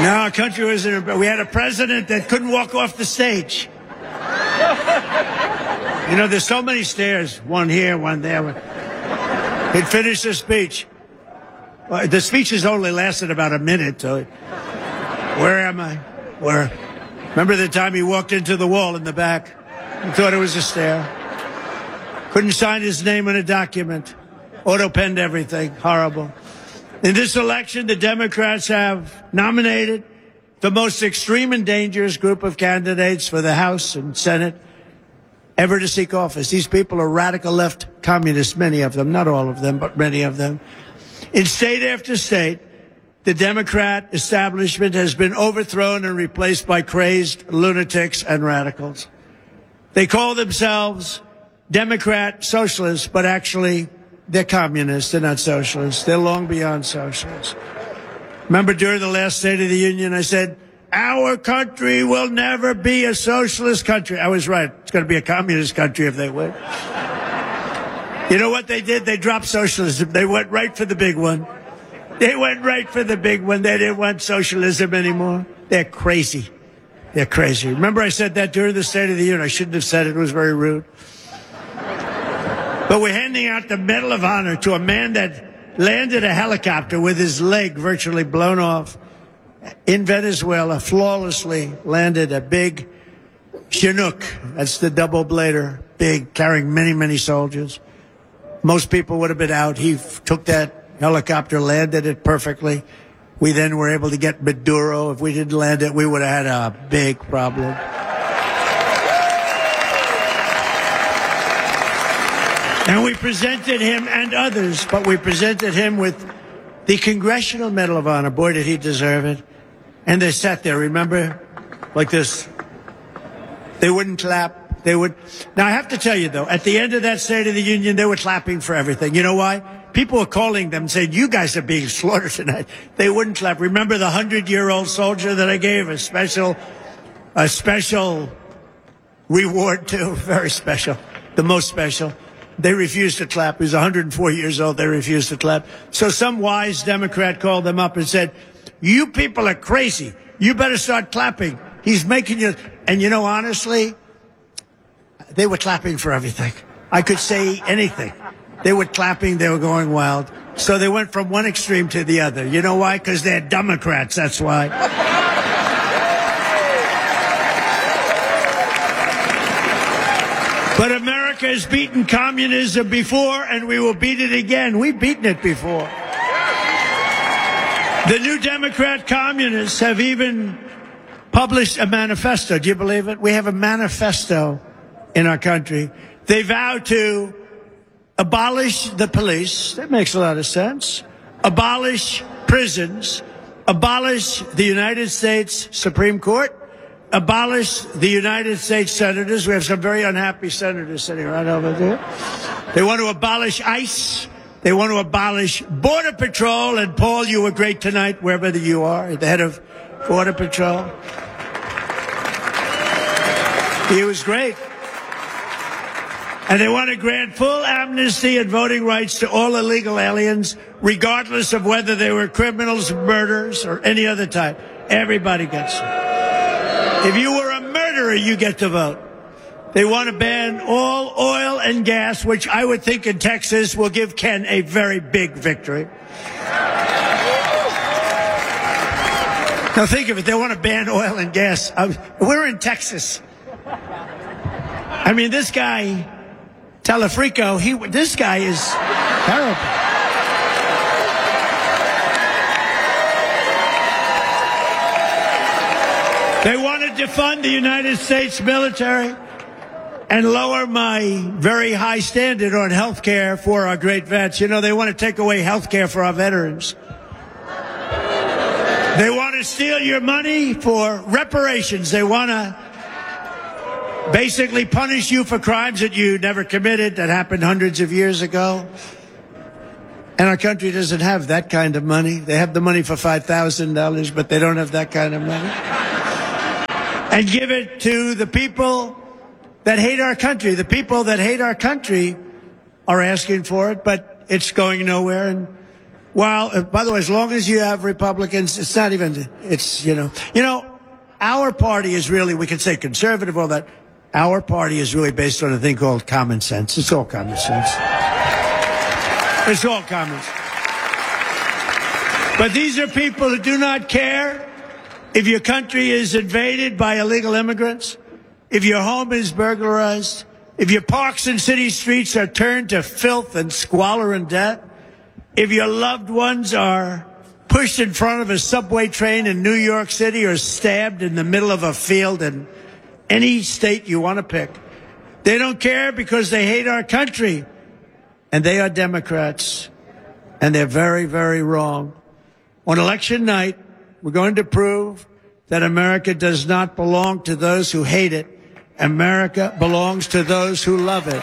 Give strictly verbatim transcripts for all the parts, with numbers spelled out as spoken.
Now our country was in a, we had a president that couldn't walk off the stage. You know, there's so many stairs, one here, one there. He'd finish the speech. Well, the speeches only lasted about a minute. So, where am I? Where? Remember the time he walked into the wall in the back? He thought it was a stair. Couldn't sign his name on a document. Auto-penned everything. Horrible. In this election, the Democrats have nominated the most extreme and dangerous group of candidates for the House and Senate ever to seek office. These people are radical left communists, many of them, not all of them, but many of them. In state after state, the Democrat establishment has been overthrown and replaced by crazed lunatics and radicals. They call themselves Democrat socialists, but actually they're communists. They're not socialists. They're long beyond socialists. Remember during the last State of the Union, I said, our country will never be a socialist country. I was right. It's going to be a communist country if they win. You know what they did? They dropped socialism. They went right for the big one. They went right for the big one. They didn't want socialism anymore. They're crazy. They're crazy. Remember I said that during the State of the Union. I shouldn't have said it. It was very rude. But we're handing out the Medal of Honor to a man that landed a helicopter with his leg virtually blown off in Venezuela, flawlessly landed a big Chinook. That's the double blader, big, carrying many, many soldiers. Most people would have been out. He f- took that helicopter, landed it perfectly. We then were able to get Maduro. If we didn't land it, we would have had a big problem. And we presented him and others, but we presented him with the Congressional Medal of Honor. Boy, did he deserve it. And they sat there, remember, like this. They wouldn't clap. They would. Now, I have to tell you, though, at the end of that State of the Union, they were clapping for everything. You know why? People were calling them saying, you guys are being slaughtered tonight. They wouldn't clap. Remember the hundred-year-old soldier that I gave a special, a special reward to? Very special. The most special. They refused to clap. He was one hundred four years old. They refused to clap. So some wise Democrat called them up and said, you people are crazy. You better start clapping. He's making you. And you know, honestly, they were clapping for everything. I could say anything. They were clapping. They were going wild. So they went from one extreme to the other. You know why? Because they're Democrats. That's why. But America has beaten communism before, and we will beat it again. We've beaten it before. The New Democrat communists have even published a manifesto. Do you believe it? We have a manifesto in our country. They vow to abolish the police. That makes a lot of sense. Abolish prisons. Abolish the United States Supreme Court. Abolish the United States senators. We have some very unhappy senators sitting right over there. They want to abolish ICE. They want to abolish Border Patrol. And Paul, you were great tonight, wherever you are, the head of Border Patrol. He was great. And they want to grant full amnesty and voting rights to all illegal aliens, regardless of whether they were criminals, murderers, or any other type. Everybody gets it. If you were a murderer, you get to vote. They want to ban all oil and gas, which I would think in Texas will give Ken a very big victory. Now think of it. They want to ban oil and gas. We're in Texas. I mean, this guy, Telefrico, he, this guy is terrible. They want to defund the United States military and lower my very high standard on health care for our great vets. You know, they want to take away health care for our veterans. They want to steal your money for reparations. They want to basically punish you for crimes that you never committed, that happened hundreds of years ago. And our country doesn't have that kind of money. They have the money for five thousand dollars, but they don't have that kind of money. And give it to the people that hate our country. The people that hate our country are asking for it, but it's going nowhere. And Well, uh, by the way, as long as you have Republicans, it's not even, it's, you know, you know, our party is really, we could say conservative, all that. Our party is really based on a thing called common sense. It's all common sense. It's all common sense. But these are people who do not care if your country is invaded by illegal immigrants, if your home is burglarized, if your parks and city streets are turned to filth and squalor and debt, if your loved ones are pushed in front of a subway train in New York City or stabbed in the middle of a field in any state you want to pick. They don't care because they hate our country. And they are Democrats. And they're very, very wrong. On election night, we're going to prove that America does not belong to those who hate it. America belongs to those who love it.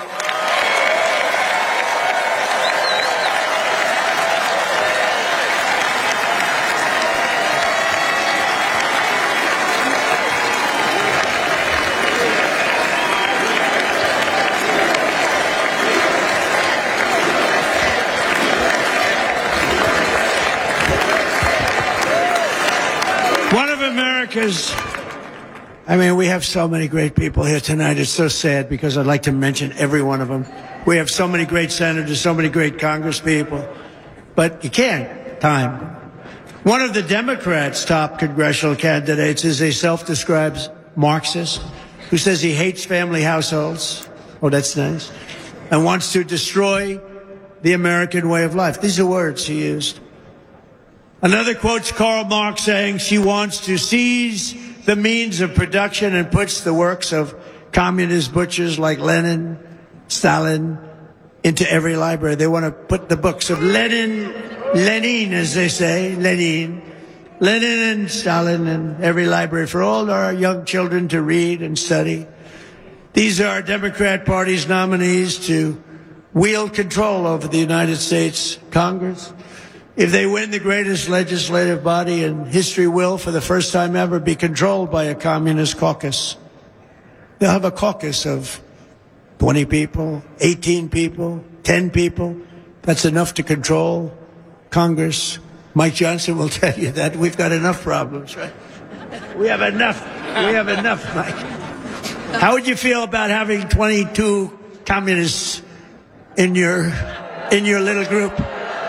America's, I mean, we have so many great people here tonight. It's so sad because I'd like to mention every one of them. We have so many great senators, so many great congresspeople, but you can't time. One of the Democrats' top congressional candidates is a self-described Marxist who says he hates family households. Oh, that's nice. And wants to destroy the American way of life. These are words he used. Another quotes Karl Marx saying she wants to seize the means of production and puts the works of communist butchers like Lenin, Stalin into every library. They want to put the books of Lenin, Lenin, as they say, Lenin, Lenin and Stalin in every library for all our young children to read and study. These are Democrat Party's nominees to wield control over the United States Congress. If they win, the greatest legislative body in history will, for the first time ever, be controlled by a communist caucus. They'll have a caucus of twenty people, eighteen people, ten people. That's enough to control Congress. Mike Johnson will tell you that. We've got enough problems, right? We have enough. We have enough, Mike. How would you feel about having twenty-two communists in your, in your little group?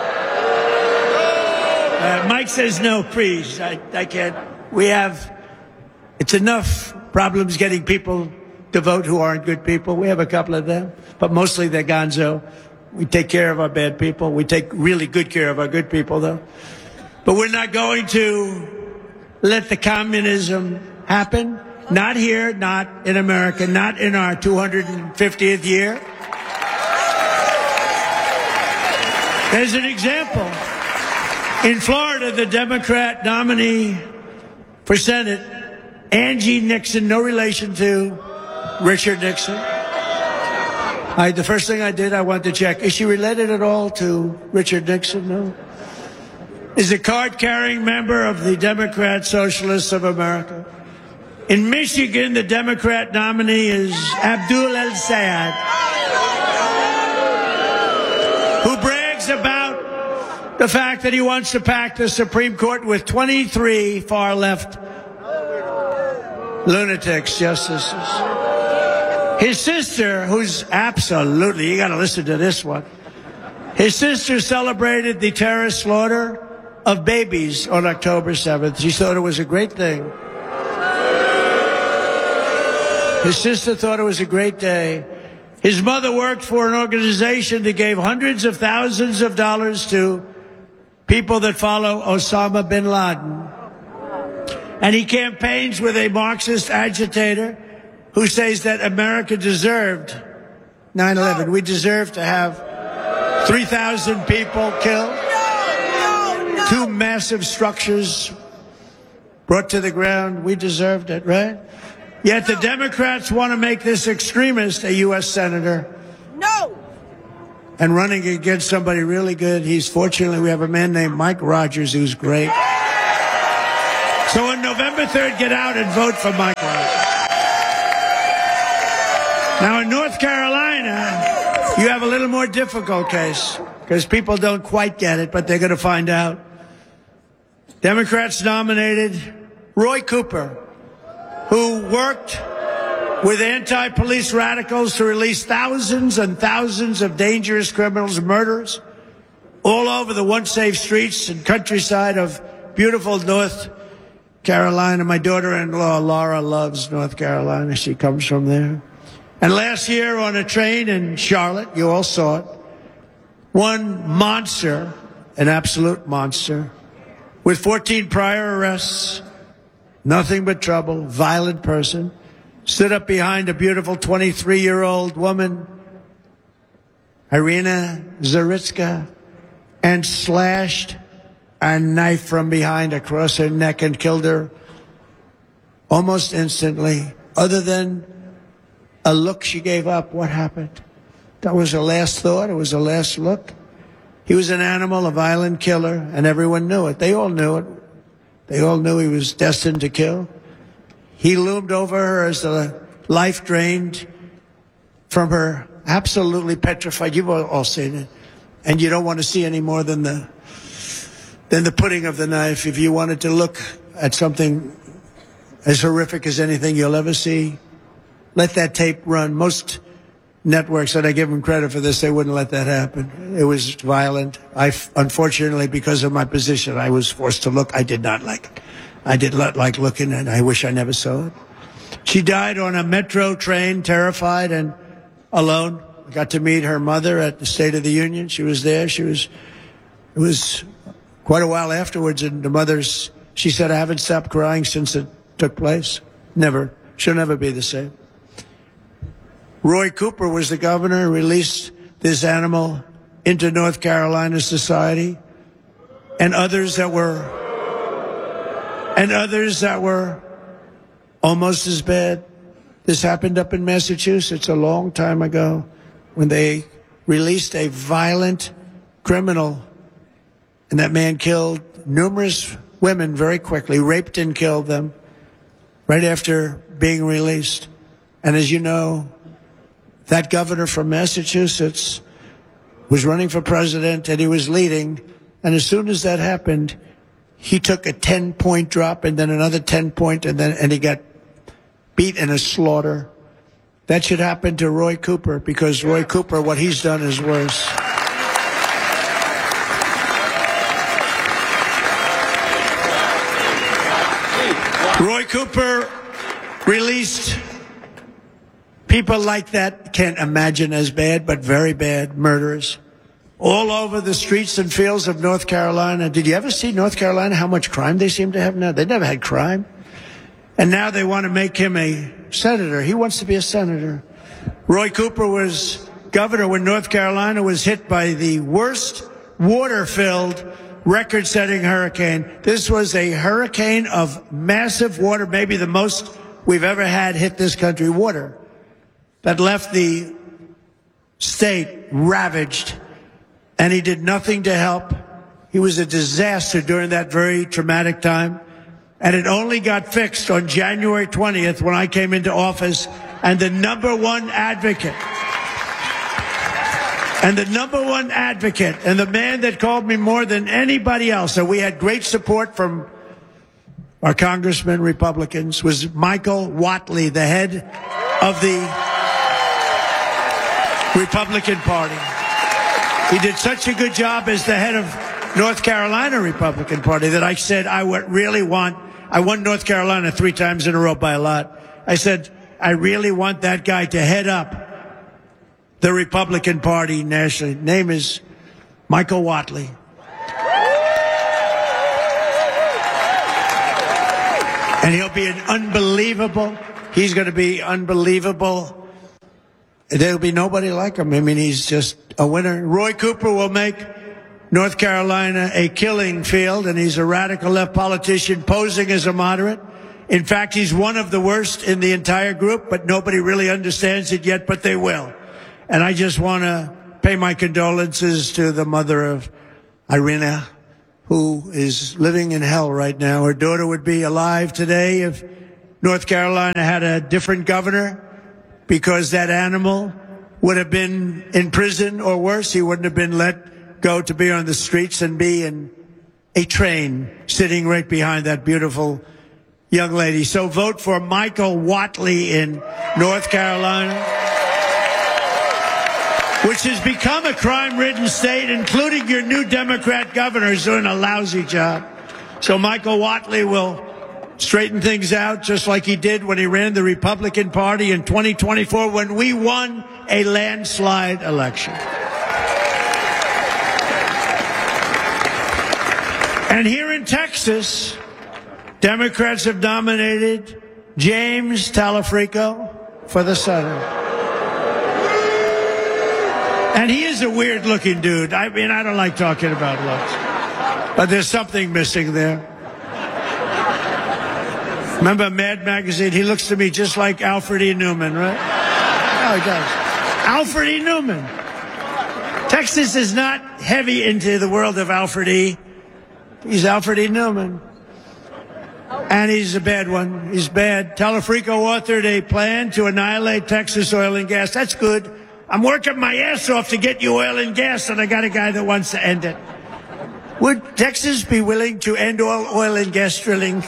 Uh, Mike says no, please. I, I can't. We have, it's enough problems getting people to vote who aren't good people. We have a couple of them, but mostly they're gonzo. We take care of our bad people. We take really good care of our good people, though. But we're not going to let the communism happen. Not here, not in America, not in our two hundred fiftieth year. There's an example. In Florida, the Democrat nominee for Senate, Angie Nixon, no relation to Richard Nixon. I, the first thing I did, I wanted to check, is she related at all to Richard Nixon? No. Is a card-carrying member of the Democrat Socialists of America. In Michigan, the Democrat nominee is Abdul El-Sayed, who brags about the fact that he wants to pack the Supreme Court with twenty-three far-left lunatics, justices. His sister, who's absolutely, you got to listen to this one. His sister celebrated the terrorist slaughter of babies on October seventh. She thought it was a great thing. His sister thought it was a great day. His mother worked for an organization that gave hundreds of thousands of dollars to people that follow Osama bin Laden. And he campaigns with a Marxist agitator who says that America deserved nine eleven. We deserve to have three thousand people killed, two massive structures brought to the ground. We deserved it, right? Yet the Democrats want to make this extremist a U S senator. No. And running against somebody really good. He's fortunately, we have a man named Mike Rogers who's great. So on November third, get out and vote for Mike Rogers. Now in North Carolina, you have a little more difficult case. because people don't quite get it, but they're going to find out. Democrats nominated Roy Cooper, who worked with anti-police radicals to release thousands and thousands of dangerous criminals and murderers all over the once safe streets and countryside of beautiful North Carolina. My daughter-in-law, Laura, loves North Carolina. She comes from there. And last year on a train in Charlotte, you all saw it, one monster, an absolute monster, with fourteen prior arrests, nothing but trouble, violent person, stood up behind a beautiful twenty-three-year-old woman, Irina Zaritska, and slashed a knife from behind across her neck and killed her almost instantly. Other than a look she gave up, what happened? That was her last thought. It was her last look. He was an animal, a violent killer, and everyone knew it. They all knew it. They all knew he was destined to kill. He loomed over her as the life drained from her, absolutely petrified. You've all seen it. And you don't want to see any more than the, than the putting of the knife. If you wanted to look at something as horrific as anything you'll ever see, let that tape run. Most networks, and I give them credit for this, they wouldn't let that happen. It was violent. I, unfortunately, because of my position, I was forced to look. I did not like it. I did not like looking, and I wish I never saw it. She died on a metro train, terrified and alone. I got to meet her mother at the State of the Union. She was there. She was, it was quite a while afterwards, and the mother's, she said, I haven't stopped crying since it took place. Never. She'll never be the same. Roy Cooper was the governor who released this animal into North Carolina society, and others that were, and others that were almost as bad. This happened up in Massachusetts a long time ago when they released a violent criminal, and that man killed numerous women very quickly, raped and killed them right after being released. And as you know, that governor from Massachusetts was running for president, and he was leading. And as soon as that happened, he took a ten-point drop and then another ten-point, and then and he got beat in a slaughter. That should happen to Roy Cooper, because Roy Cooper, what he's done is worse. Roy Cooper released people like that, can't imagine as bad, but very bad murderers all over the streets and fields of North Carolina. Did you ever see North Carolina, how much crime they seem to have now? They never had crime. And now they want to make him a senator. He wants to be a senator. Roy Cooper was governor when North Carolina was hit by the worst water-filled, record-setting hurricane. This was a hurricane of massive water, maybe the most we've ever had hit this country, water, that left the state ravaged, and he did nothing to help. He was a disaster during that very traumatic time, and it only got fixed on January twentieth when I came into office, and the number one advocate, and the number one advocate, and the man that called me more than anybody else, and we had great support from our congressmen, Republicans, was Michael Whatley, the head of the Republican Party. He did such a good job as the head of North Carolina Republican Party that I said I would really want, I won North Carolina three times in a row by a lot. I said, I really want that guy to head up the Republican Party nationally. Name is Michael Whatley. And he'll be an unbelievable, he's going to be unbelievable. There'll be nobody like him. I mean, he's just a winner. Roy Cooper will make North Carolina a killing field, and he's a radical left politician posing as a moderate. In fact, he's one of the worst in the entire group, but nobody really understands it yet, but they will. And I just want to pay my condolences to the mother of Irina, who is living in hell right now. Her daughter would be alive today if North Carolina had a different governor, because that animal would have been in prison or worse. He wouldn't have been let go to be on the streets and be in a train sitting right behind that beautiful young lady. So vote for Michael Whatley in North Carolina, which has become a crime-ridden state, including your new Democrat governor is doing a lousy job. So Michael Whatley will straighten things out just like he did when he ran the Republican Party in twenty twenty-four when we won a landslide election. And here in Texas, Democrats have nominated James Talafrico for the Senate. And he is a weird-looking dude. I mean, I don't like talking about looks, but there's something missing there. Remember Mad Magazine? He looks to me just like Alfred E. Newman, right? Oh, he does. Alfred E. Newman. Texas is not heavy into the world of Alfred E. He's Alfred E. Newman. And he's a bad one. He's bad. Talafrico authored a plan to annihilate Texas oil and gas. That's good. I'm working my ass off to get you oil and gas, and I got a guy that wants to end it. Would Texas be willing to end all oil and gas drilling?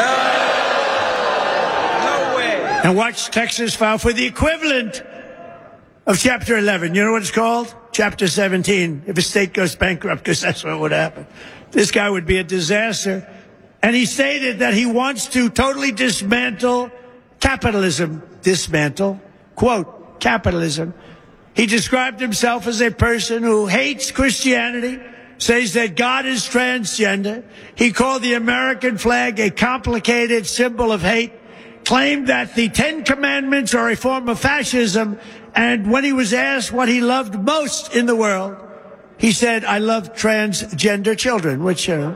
And watch Texas file for the equivalent of Chapter eleven. You know what it's called? Chapter seventeen, if a state goes bankrupt, because that's what would happen. This guy would be a disaster. And he stated that he wants to totally dismantle capitalism. Dismantle, quote, capitalism. He described himself as a person who hates Christianity, says that God is transgender. He called the American flag a complicated symbol of hate, claimed that the Ten Commandments are a form of fascism, and when he was asked what he loved most in the world, he said, I love transgender children, which, you know.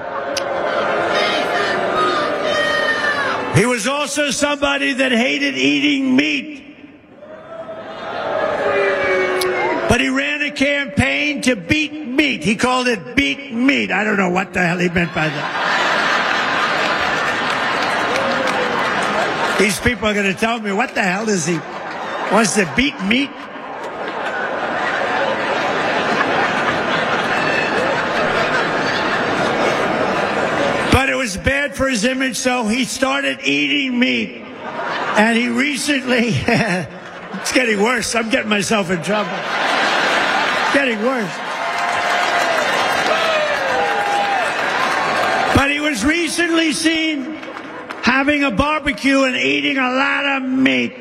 He was also somebody that hated eating meat. But he ran a campaign to beat meat. He called it Beat Meat. I don't know what the hell he meant by that. These people are going to tell me, what the hell is he? Wants to beat meat? But it was bad for his image, so he started eating meat. And he recently, it's getting worse. I'm getting myself in trouble. It's getting worse. But he was recently seen having a barbecue and eating a lot of meat.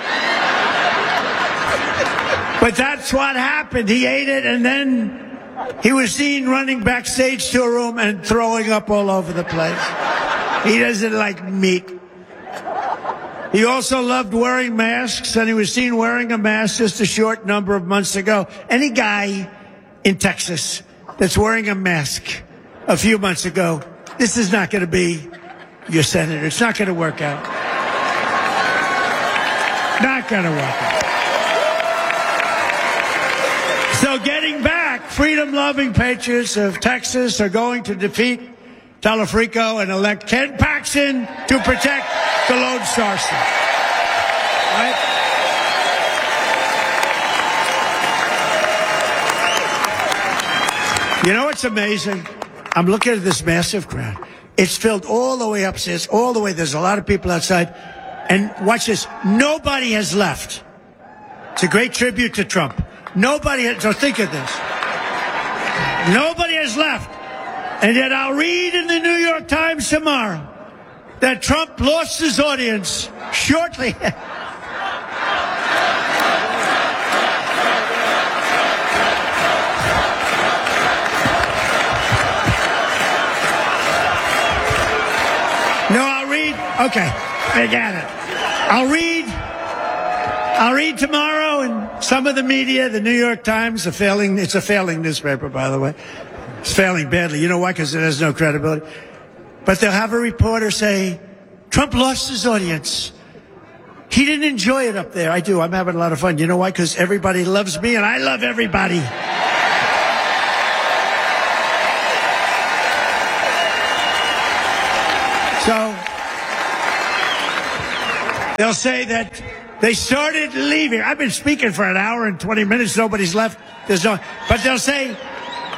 But that's what happened. He ate it, and then he was seen running backstage to a room and throwing up all over the place. He doesn't like meat. He also loved wearing masks, and he was seen wearing a mask just a short number of months ago. Any guy in Texas that's wearing a mask a few months ago, this is not going to be your senator. It's not going to work out. Not going to work out. So getting back, freedom-loving patriots of Texas are going to defeat Talafrico and elect Ken Paxton to protect the Lone Star State. Right? You know what's amazing? I'm looking at this massive crowd. It's filled all the way upstairs, all the way. There's a lot of people outside. And watch this. Nobody has left. It's a great tribute to Trump. Nobody has, so think of this. Nobody has left. And yet I'll read in the New York Times tomorrow that Trump lost his audience shortly. No, I'll read. Okay, forget it. I'll read. I'll read tomorrow in some of the media, the New York Times, a failing, it's a failing newspaper, by the way. It's failing badly. You know why? Because it has no credibility. But they'll have a reporter say, Trump lost his audience. He didn't enjoy it up there. I do. I'm having a lot of fun. You know why? Because everybody loves me and I love everybody. So they'll say that they started leaving. I've been speaking for an hour and twenty minutes. Nobody's left. There's no, but they'll say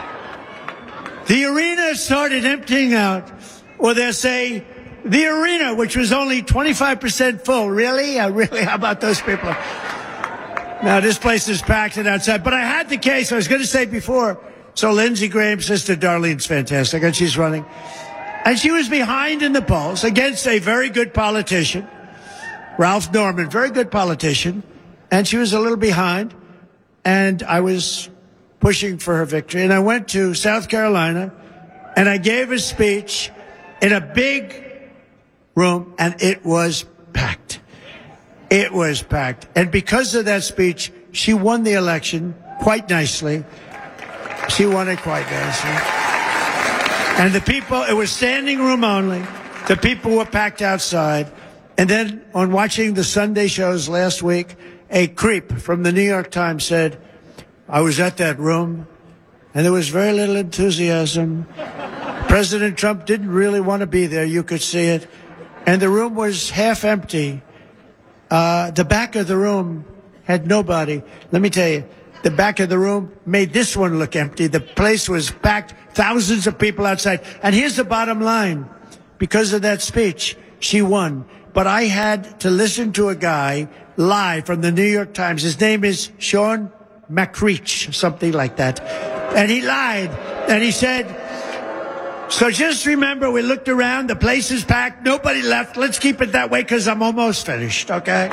the arena started emptying out. Or they'll say, the arena, which was only twenty-five percent full. Really? Uh, really? How about those people? Now, this place is packed and outside. But I had the case, I was going to say before. So Lindsey Graham's sister, Darlene's fantastic, and she's running. And she was behind in the polls against a very good politician, Ralph Norman, very good politician. And she was a little behind. And I was pushing for her victory. And I went to South Carolina, and I gave a speech in a big room, and it was packed. It was packed. And because of that speech, she won the election quite nicely. She won it quite nicely. And the people, it was standing room only. The people were packed outside. And then on watching the Sunday shows last week, a creep from the New York Times said, I was at that room, and there was very little enthusiasm. President Trump didn't really want to be there. You could see it. And the room was half empty. Uh, the back of the room had nobody. Let me tell you, the back of the room made this one look empty. The place was packed, thousands of people outside. And here's the bottom line. Because of that speech, she won. But I had to listen to a guy live from the New York Times. His name is Sean McCreech, something like that. And he lied. And he said, so just remember, we looked around, the place is packed, nobody left. Let's keep it that way because I'm almost finished, okay?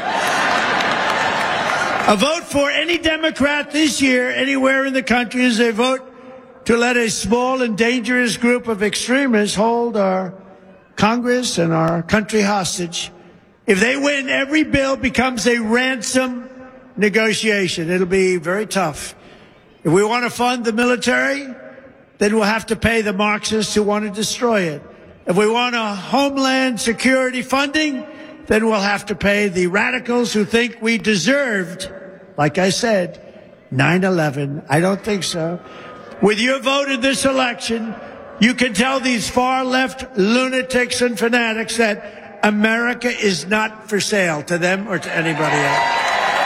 A vote for any Democrat this year, anywhere in the country, is a vote to let a small and dangerous group of extremists hold our Congress and our country hostage. If they win, every bill becomes a ransom negotiation. It'll be very tough. If we want to fund the military, then we'll have to pay the Marxists who want to destroy it. If we want a homeland security funding, then we'll have to pay the radicals who think we deserved, like I said, nine eleven. I don't think so. With your vote in this election, you can tell these far-left lunatics and fanatics that America is not for sale to them or to anybody else.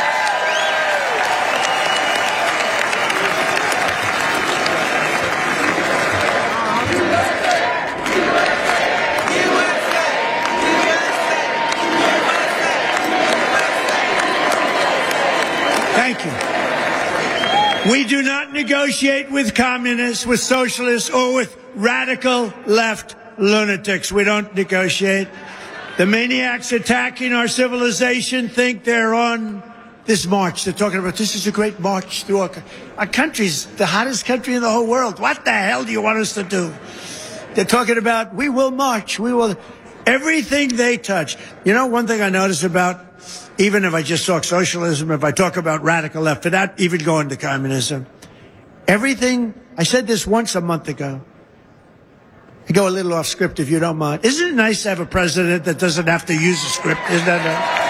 Thank you. We do not negotiate with communists, with socialists, or with radical left lunatics. We don't negotiate. The maniacs attacking our civilization think they're on this march. They're talking about this is a great march through our, our country's the hottest country in the whole world. What the hell do you want us to do? They're talking about we will march. We will. Everything they touch. You know, one thing I notice about, even if I just talk socialism, if I talk about radical left, without even going to communism, everything, I said this once a month ago. I go a little off script if you don't mind. Isn't it nice to have a president that doesn't have to use a script? Isn't that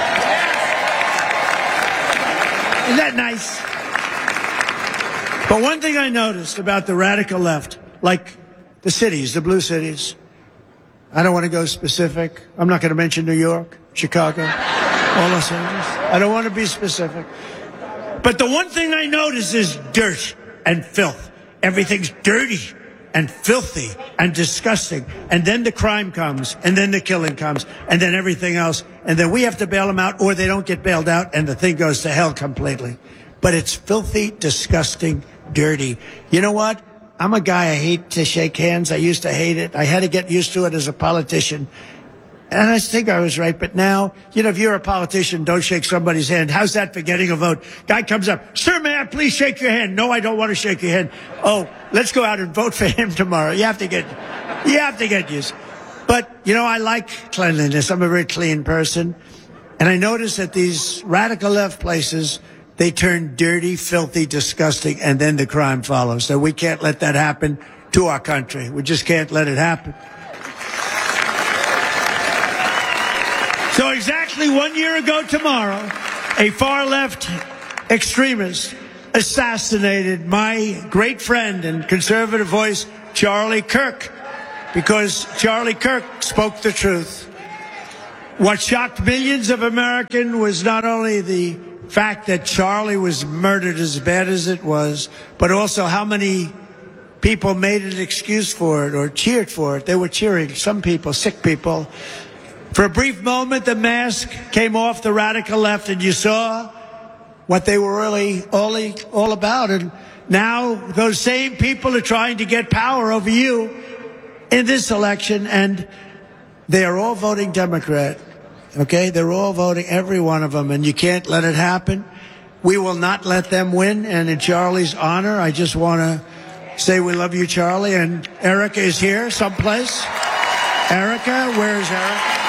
nice? Isn't that nice? But one thing I noticed about the radical left, like the cities, the blue cities, I don't want to go specific. I'm not going to mention New York, Chicago, all Los Angeles. I don't want to be specific. But the one thing I notice is dirt and filth. Everything's dirty and filthy and disgusting. And then the crime comes, and then the killing comes, and then everything else. And then we have to bail them out, or they don't get bailed out, and the thing goes to hell completely. But it's filthy, disgusting, dirty. You know what? I'm a guy, I hate to shake hands. I used to hate it. I had to get used to it as a politician. And I think I was right. But now, you know, if you're a politician, don't shake somebody's hand. How's that for getting a vote? Guy comes up, sir, may I please shake your hand? No, I don't want to shake your hand. Oh, let's go out and vote for him tomorrow. You have to get, you have to get used. But, you know, I like cleanliness. I'm a very clean person. And I notice that these radical left places, they turn dirty, filthy, disgusting, and then the crime follows. So we can't let that happen to our country. We just can't let it happen. So exactly one year ago tomorrow, a far-left extremist assassinated my great friend and conservative voice, Charlie Kirk, because Charlie Kirk spoke the truth. What shocked millions of Americans was not only the fact that Charlie was murdered as bad as it was, but also how many people made an excuse for it or cheered for it. They were cheering, some people, sick people. For a brief moment, the mask came off the radical left, and you saw what they were really all, all about. And now those same people are trying to get power over you in this election, and they are all voting Democrat. Okay? They're all voting, every one of them, and you can't let it happen. We will not let them win, and in Charlie's honor, I just want to say we love you, Charlie, and Erica is here someplace. Erica, where is Erica?